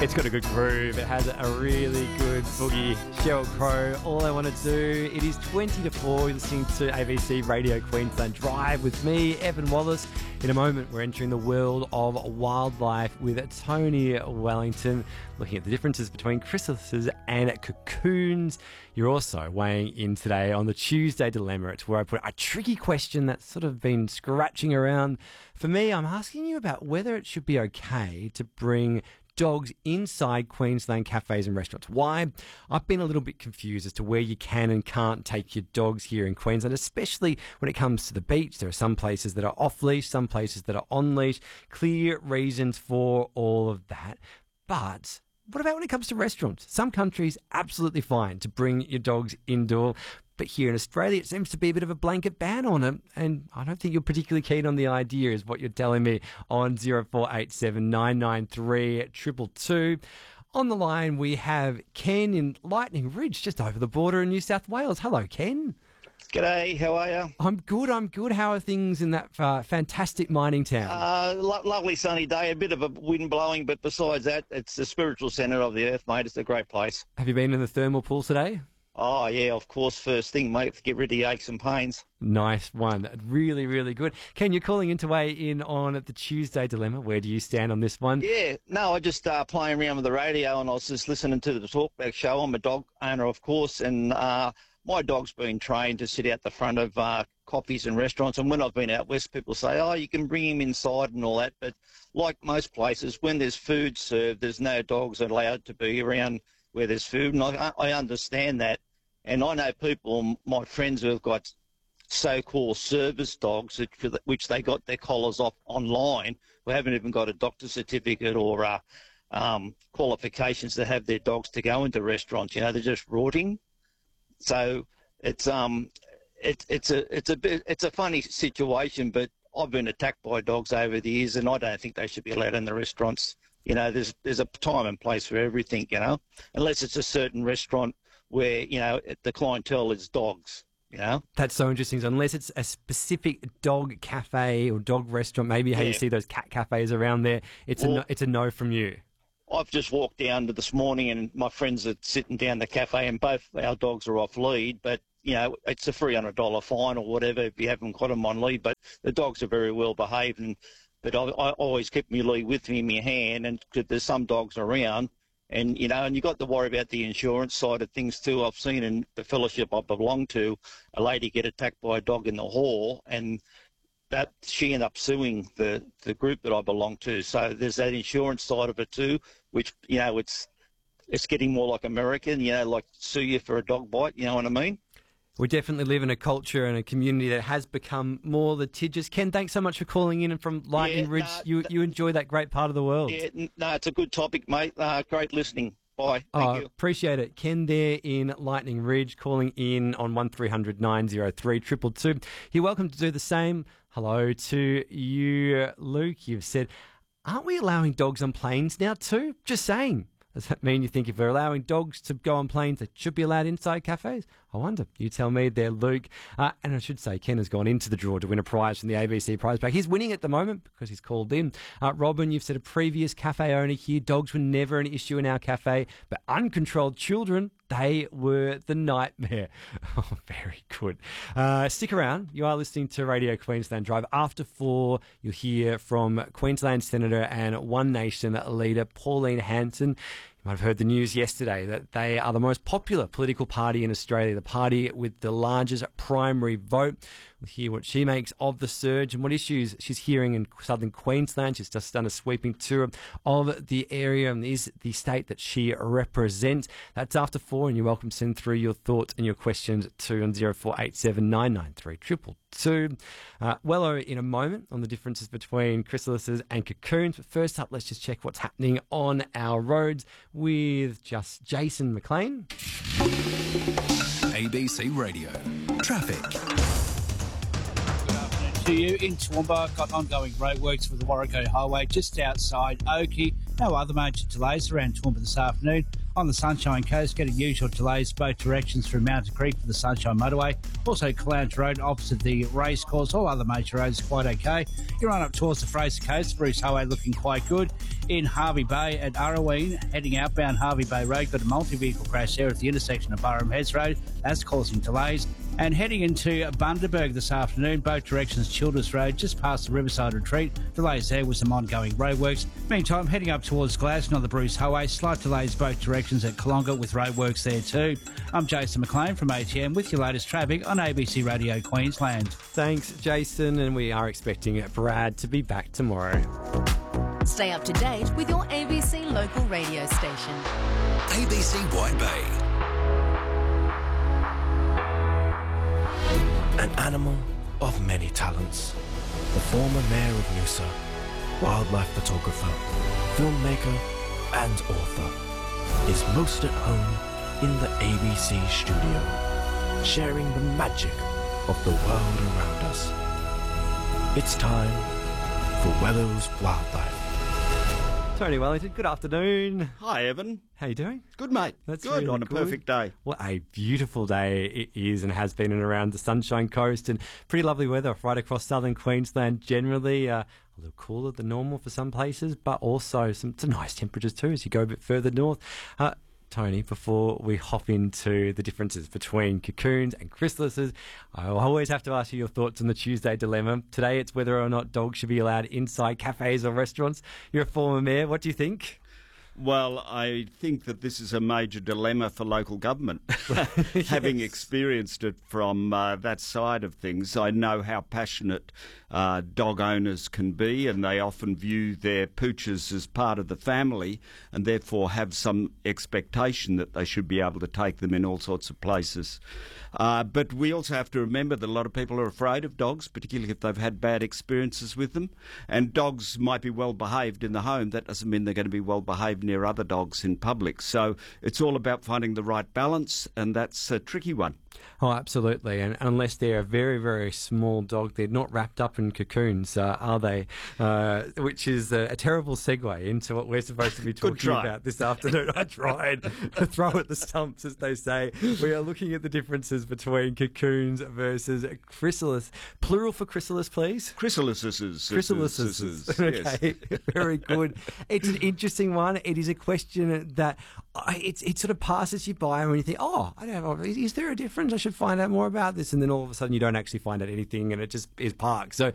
It's got a good groove. It has a really good boogie. Sheryl Crow, All I Want to Do. It is 20 to 4. You're listening to ABC Radio Queensland Drive with me, Evan Wallace. In a moment, we're entering the world of wildlife with Tony Wellington, looking at the differences between chrysalises and cocoons. You're also weighing in today on the Tuesday Dilemma. It's where I put a tricky question that's sort of been scratching around. For me, I'm asking you about whether it should be okay to bring dogs inside Queensland cafes and restaurants. Why? I've been a little bit confused as to where you can and can't take your dogs here in Queensland, especially when it comes to the beach. There are some places that are off-leash, some places that are on-leash. Clear reasons for all of that. But what about when it comes to restaurants? Some countries, absolutely fine to bring your dogs indoor. But here in Australia, it seems to be a bit of a blanket ban on it. And I don't think you're particularly keen on the idea, is what you're telling me on 0487 993 222. On the line, we have Ken in Lightning Ridge, just over the border in New South Wales. Hello, Ken. G'day, how are you? I'm good. How are things in that fantastic mining town? Lovely sunny day, a bit of a wind blowing, but besides that, it's the spiritual centre of the earth, mate. It's a great place. Have you been in the thermal pool today? Oh, yeah, of course, first thing, mate, to get rid of the aches and pains. Nice one. Really, really good. Ken, you're calling in to weigh in on the Tuesday Dilemma. Where do you stand on this one? Yeah, no, I just playing around with the radio and I was just listening to the Talkback show. I'm a dog owner, of course, and my dog's been trained to sit out the front of coffees and restaurants. And when I've been out west, people say, oh, you can bring him inside and all that. But like most places, when there's food served, there's no dogs allowed to be around where there's food. And I understand that. And I know people, my friends who have got so-called service dogs, which they got their collars off online, who haven't even got a doctor's certificate or qualifications to have their dogs to go into restaurants. You know, they're just rorting. So it's a funny situation, but I've been attacked by dogs over the years, and I don't think they should be allowed in the restaurants. You know, there's a time and place for everything, you know, unless it's a certain restaurant where, you know, the clientele is dogs, you know. That's so interesting. So unless it's a specific dog cafe or dog restaurant, maybe how you see those cat cafes around there, it's a no from you. I've just walked down to this morning and my friends are sitting down the cafe and both our dogs are off lead, but, you know, it's a $300 fine or whatever if you haven't got them on lead, but the dogs are very well behaved. But I always keep my lead with me in my hand, and there's some dogs around. And, you know, and you've got to worry about the insurance side of things too. I've seen in the fellowship I belong to, a lady get attacked by a dog in the hall, and that she ended up suing the group that I belong to. So there's that insurance side of it too, which, you know, it's getting more like American, you know, like sue you for a dog bite, you know what I mean? We definitely live in a culture and a community that has become more litigious. Ken, thanks so much for calling in, and from Lightning Ridge. You enjoy that great part of the world. Yeah, no, it's a good topic, mate. Great listening. Bye. Thank you. Appreciate it. Ken there in Lightning Ridge, calling in on 1300 903 222. You're welcome to do the same. Hello to you, Luke. You've said, aren't we allowing dogs on planes now too? Just saying. Does that mean you think if we're allowing dogs to go on planes, they should be allowed inside cafes? I wonder. You tell me there, Luke. And I should say, Ken has gone into the draw to win a prize from the ABC Prize Pack. He's winning at the moment because he's called in. Robin, you've said a previous cafe owner here, dogs were never an issue in our cafe, but uncontrolled children, they were the nightmare. Oh, very good. Stick around. You are listening to Radio Queensland Drive. After 4, you'll hear from Queensland Senator and One Nation leader Pauline Hanson. You might have heard the news yesterday that they are the most popular political party in Australia, the party with the largest primary vote. We'll hear what she makes of the surge and what issues she's hearing in southern Queensland. She's just done a sweeping tour of the area and is the state that she represents. That's after 4, and you're welcome to send through your thoughts and your questions to 0487 993 222. Wello in a moment on the differences between chrysalises and cocoons. But first up, let's just check what's happening on our roads with just Jason McLean. ABC Radio. Traffic. To you in Toowoomba, got ongoing roadworks for the Warrego Highway just outside Oakey. No other major delays around Toowoomba this afternoon. On the Sunshine Coast, getting usual delays both directions through Mountain Creek for the Sunshine Motorway. Also, Clounge Road opposite the racecourse. All other major roads quite okay. You run up towards the Fraser Coast, Bruce Highway looking quite good. In Harvey Bay at Arroween, heading outbound Harvey Bay Road, got a multi-vehicle crash there at the intersection of Burham Heads Road. That's causing delays. And heading into Bundaberg this afternoon, both directions Childers Road, just past the Riverside Retreat. Delays there with some ongoing roadworks. Meantime, heading up towards Glasgow on the Bruce Highway, slight delays both directions at Kalonga with roadworks there too. I'm Jason McLean from ATM with your latest traffic on ABC Radio Queensland. Thanks, Jason, and we are expecting Brad to be back tomorrow. Stay up to date with your ABC local radio station. ABC White Bay. An animal of many talents. The former mayor of Noosa, wildlife photographer, filmmaker and author, is most at home in the ABC studio, sharing the magic of the world around us. It's time for Wellows Wildlife. Tony Wellington, good afternoon. Hi, Evan. How you doing? Good, mate. That's good really on a good. perfect day. What a beautiful day it is and has been and around the Sunshine Coast, and pretty lovely weather right across southern Queensland generally. A little cooler than normal for some places, but also some nice temperatures too as you go a bit further north. Tony, before we hop into the differences between cocoons and chrysalises, I always have to ask you your thoughts on the Tuesday dilemma. Today it's whether or not dogs should be allowed inside cafes or restaurants. You're a former mayor. What do you think? Well, I think that this is a major dilemma for local government. Having experienced it from that side of things, I know how passionate dog owners can be, and they often view their pooches as part of the family and therefore have some expectation that they should be able to take them in all sorts of places. But we also have to remember that a lot of people are afraid of dogs, particularly if they've had bad experiences with them. And dogs might be well behaved in the home. That doesn't mean they're going to be well behaved near other dogs in public. So it's all about finding the right balance, and that's a tricky one. Oh, absolutely. And unless they're a very, very small dog, they're not wrapped up in cocoons, are they? Which is a terrible segue into what we're supposed to be talking about this afternoon. I tried to throw at the stumps, as they say. We are looking at the differences between cocoons versus chrysalis. Plural for chrysalis, please. Chrysalises. Chrysalises. Yes. Okay, very good. It's an interesting one. It is a question that it sort of passes you by when you think, I don't know, is there a difference? I should find out more about this. And then all of a sudden you don't actually find out anything and it just is parked. So